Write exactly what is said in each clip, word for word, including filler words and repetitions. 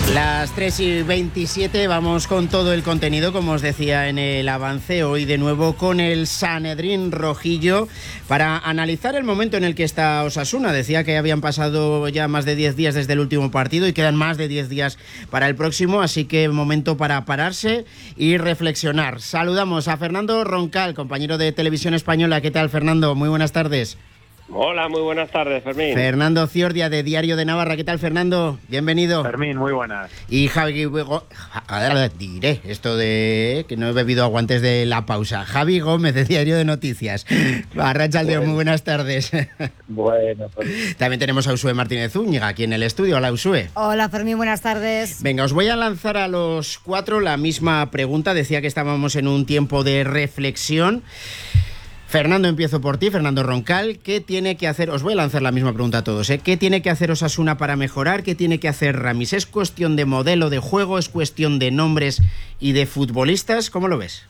Las tres y veintisiete, vamos con todo el contenido, como os decía en el avance, hoy de nuevo con el Sanedrín rojillo para analizar el momento en el que está Osasuna. Decía que habían pasado ya más de diez días desde el último partido y quedan más de diez días para el próximo, así que momento para pararse y reflexionar. Saludamos a Fernando Roncal, compañero de Televisión Española. ¿Qué tal, Fernando? Muy buenas tardes. Hola, muy buenas tardes, Fermín. Fernando Ciordia, de Diario de Navarra. ¿Qué tal, Fernando? Bienvenido. Fermín, muy buenas. Y Javi Gómez, diré esto de que no he bebido agua antes de la pausa. Javi Gómez, de Diario de Noticias. Arratsaldeon, bueno. Muy buenas tardes. Bueno, pues... También tenemos a Usue Martínez Zúñiga aquí en el estudio. Hola, Usue. Hola, Fermín, buenas tardes. Venga, os voy a lanzar a los cuatro la misma pregunta. Decía que estábamos en un tiempo de reflexión. Fernando, empiezo por ti, Fernando Roncal. ¿Qué tiene que hacer? Os voy a lanzar la misma pregunta a todos, ¿eh? ¿Qué tiene que hacer Osasuna para mejorar? ¿Qué tiene que hacer Ramis? ¿Es cuestión de modelo de juego? ¿Es cuestión de nombres y de futbolistas? ¿Cómo lo ves?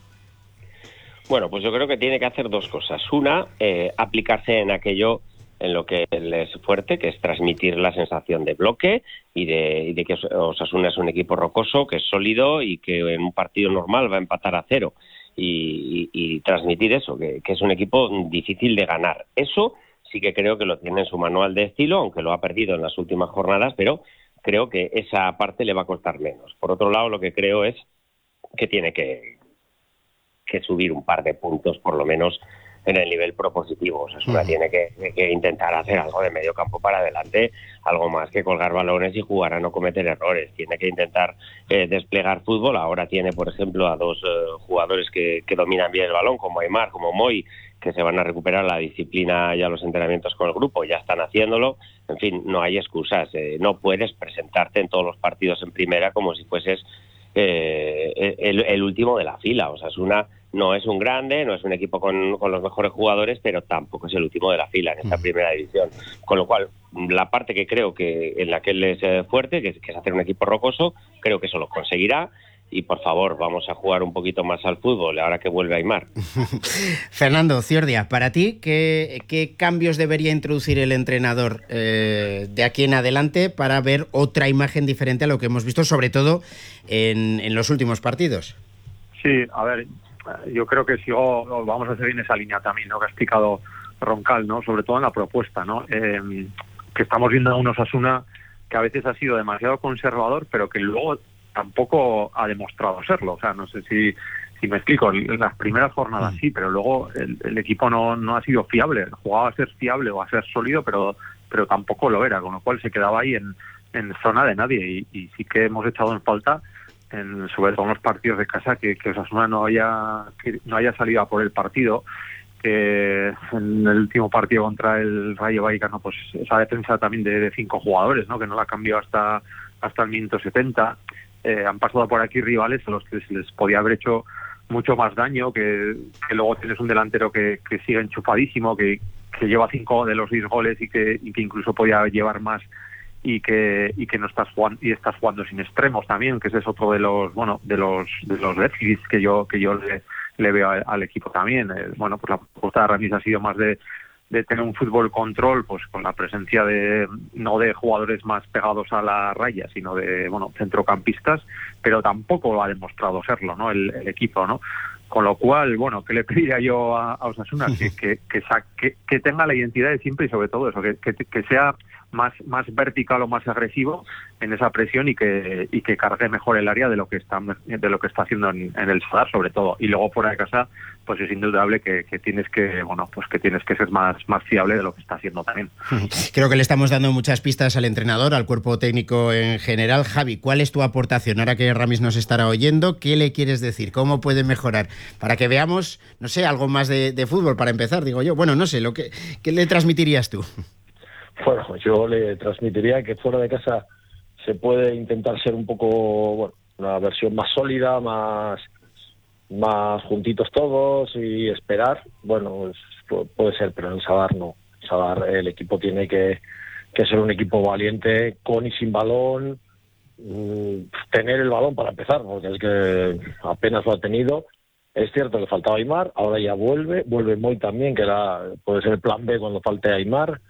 Bueno, pues yo creo que tiene que hacer dos cosas. Una, eh, aplicarse en aquello en lo que él es fuerte, que es transmitir la sensación de bloque y de, y de que Osasuna es un equipo rocoso, que es sólido y que en un partido normal va a empatar a cero. Y, y, y transmitir eso, que, que es un equipo difícil de ganar. Eso sí que creo que lo tiene en su manual de estilo, aunque lo ha perdido en las últimas jornadas, pero creo que esa parte le va a costar menos. Por otro lado, lo que creo es que tiene que, que subir un par de puntos, por lo menos, en el nivel propositivo. O sea, Osasuna uh-huh. tiene que, que intentar hacer algo de medio campo para adelante, algo más que colgar balones y jugar a no cometer errores. Tiene que intentar eh, desplegar fútbol. Ahora tiene, por ejemplo, a dos eh, jugadores que, que dominan bien el balón, como Aimar, como Moy, que se van a recuperar la disciplina y a los entrenamientos con el grupo. Ya están haciéndolo. En fin, no hay excusas. Eh, no puedes presentarte en todos los partidos en primera como si fueses eh, el, el último de la fila. O sea, es una... No es un grande, no es un equipo con, con los mejores jugadores, pero tampoco es el último de la fila en esta primera división. Con lo cual, la parte que creo que en la que él es eh, fuerte, que es, que es hacer un equipo rocoso, creo que eso lo conseguirá. Y por favor, vamos a jugar un poquito más al fútbol, ahora que vuelve Aimar. Fernando Ciordia, para ti, ¿qué, qué cambios debería introducir el entrenador eh, de aquí en adelante para ver otra imagen diferente a lo que hemos visto, sobre todo en, en los últimos partidos? Sí, a ver... Yo creo que sigo, vamos a seguir en esa línea también, ¿no? Que ha explicado Roncal, ¿no? Sobre todo en la propuesta, ¿no? Eh, que estamos viendo a un Osasuna que a veces ha sido demasiado conservador, pero que luego tampoco ha demostrado serlo. O sea, no sé si, si me explico. En las primeras jornadas sí, pero luego el, el equipo no, no ha sido fiable. Jugaba a ser fiable o a ser sólido, pero pero tampoco lo era, con lo cual se quedaba ahí en, en zona de nadie. Y, y sí que hemos echado en falta, En, sobre todo en los partidos de casa, que, que Osasuna no haya que no haya salido a por el partido, que en el último partido contra el Rayo Vallecano, pues esa defensa también de, de cinco jugadores, ¿no? Que no la cambió hasta hasta el minuto setenta. Eh, han pasado por aquí rivales a los que se les podía haber hecho mucho más daño, que, que luego tienes un delantero que, que sigue enchufadísimo, que, que lleva cinco de los seis goles y que, y que incluso podía llevar más, y que y que no estás jugando y estás jugando sin extremos también, que ese es otro de los bueno de los de los déficits que yo que yo le, le veo al, al equipo también. Eh, bueno, pues la propuesta de Ramis ha sido más de de tener un fútbol control, pues con la presencia de no de jugadores más pegados a la raya, sino de bueno centrocampistas, pero tampoco lo ha demostrado serlo, ¿no? El, el equipo, ¿no? Con lo cual, bueno, ¿qué le pediría yo a, a Osasuna? Que que, que, que que tenga la identidad de siempre y sobre todo eso, que, que, que sea más más vertical o más agresivo en esa presión y que y que cargue mejor el área de lo que está de lo que está haciendo en, en el Sadar, sobre todo. Y luego fuera de casa, pues es indudable que, que tienes que bueno pues que tienes que ser más más fiable de lo que está haciendo también. Creo que le estamos dando muchas pistas al entrenador, al cuerpo técnico en general. Javi, ¿cuál es tu aportación ahora que Ramis nos estará oyendo? ¿Qué le quieres decir? ¿Cómo puede mejorar? Para que veamos, no sé, algo más de, de fútbol para empezar, digo yo. Bueno, no sé, lo que ¿qué le transmitirías tú? Bueno, yo le transmitiría que fuera de casa se puede intentar ser un poco, bueno, una versión más sólida, más más juntitos todos y esperar. Bueno, pues, puede ser, pero en Sadar no. En Sadar el equipo tiene que, que ser un equipo valiente, con y sin balón, mmm, tener el balón para empezar, porque es que apenas lo ha tenido. Es cierto que faltaba Aimar, ahora ya vuelve, vuelve Moy también, que era puede ser el plan B cuando falte Aimar.